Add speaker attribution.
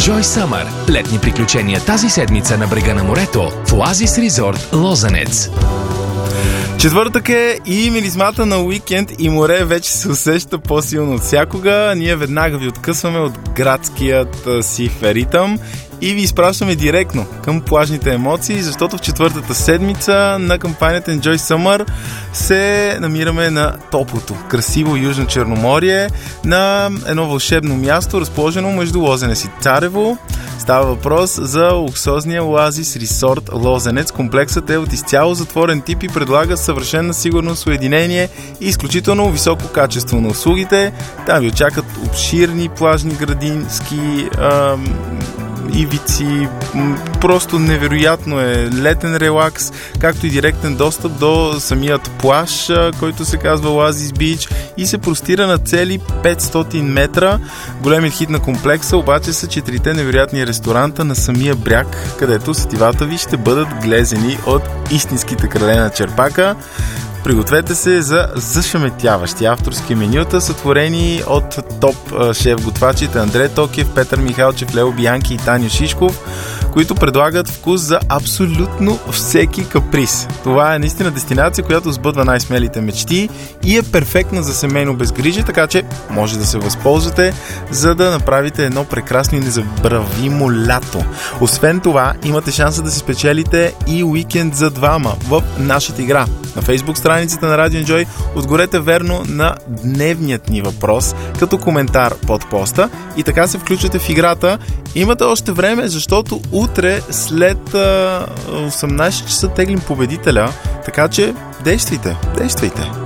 Speaker 1: Enjoy Summer. Летни приключения тази седмица на брега на морето в Oasis Resort Лозенец.
Speaker 2: Четвъртък е и миризмата на уикенд и море вече се усеща по-силно от всякога. Ние веднага ви откъсваме от градският си ритъм и ви изпращаме директно към плажните емоции, защото в четвъртата седмица на кампанията Enjoy Summer се намираме на топлото, красиво Южно Черноморие, на едно вълшебно място, разположено между Лозенец и Царево. Става въпрос за луксозния Oasis Resort Лозенец. Комплексът е от изцяло затворен тип и предлага съвършена сигурност, уединение и изключително високо качество на услугите. Там ви очакват обширни плажни градински ивици, просто невероятно е летен релакс, както и директен достъп до самият плаж, който се казва Oasis Beach и се простира на цели 500 метра. Големият хит на комплекса обаче са 4 невероятни ресторанта на самия бряг, където сетивата ви ще бъдат глезени от истинските крале на черпака. Пригответе се за зашеметяващи авторски менюта, сътворени от топ шеф-готвачите Андре Токев, Петър Михалчев, Лео Бианки и Таню Шишков, които предлагат вкус за абсолютно всеки каприз. Това е наистина дестинация, която сбъдва най-смелите мечти и е перфектна за семейно безгрижие, така че може да се възползвате, за да направите едно прекрасно и незабравимо лято. Освен това, имате шанса да си спечелите и уикенд за двама в нашата игра. На Facebook страницата на Radio Enjoy отгорете верно на дневният ни въпрос като коментар под поста и така се включвате в играта. Имате още време, защото утре след 18 часа теглим победителя, така че действайте!